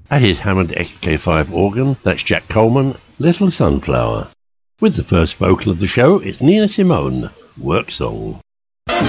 At his Hammond XK5 organ, that's Jack Coleman, Little Sunflower. With the first vocal of the show, it's Nina Simone, Work Song.